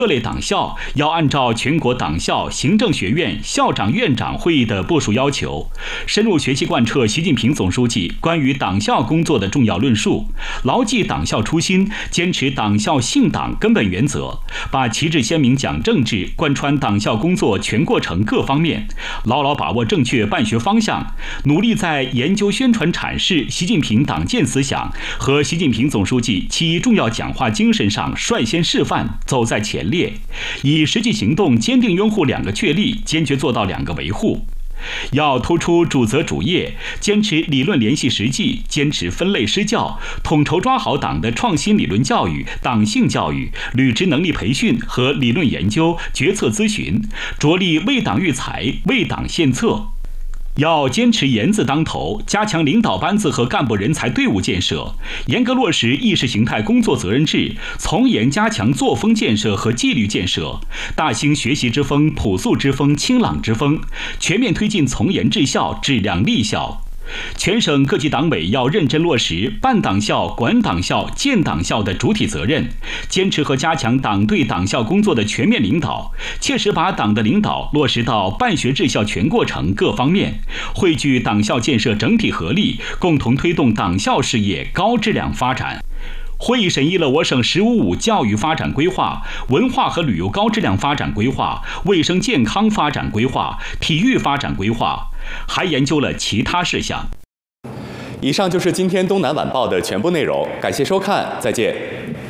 各类党校要按照全国党校行政学院校长院长会议的部署要求，深入学习贯彻习近平总书记关于党校工作的重要论述，牢记党校初心，坚持党校信党根本原则，把旗帜鲜明讲政治贯穿党校工作全过程各方面，牢牢把握正确办学方向，努力在研究宣传阐释习近平党建思想和习近平总书记其重要讲话精神上率先示范，走在前列，以实际行动坚定拥护两个确立，坚决做到两个维护。要突出主责主业，坚持理论联系实际，坚持分类施教，统筹抓好党的创新理论教育、党性教育、履职能力培训和理论研究、决策咨询，着力为党育才、为党献策。要坚持严字当头，加强领导班子和干部人才队伍建设，严格落实意识形态工作责任制，从严加强作风建设和纪律建设，大兴学习之风、朴素之风、清朗之风，全面推进从严治校、质量立校。全省各级党委要认真落实办党校、管党校、建党校的主体责任，坚持和加强党对党校工作的全面领导，切实把党的领导落实到办学治校全过程各方面，汇聚党校建设整体合力，共同推动党校事业高质量发展。会议审议了我省“十五五”教育发展规划、文化和旅游高质量发展规划、卫生健康发展规划、体育发展规划，还研究了其他事项。 以上就是今天《东南晚报》的全部内容，感谢收看，再见。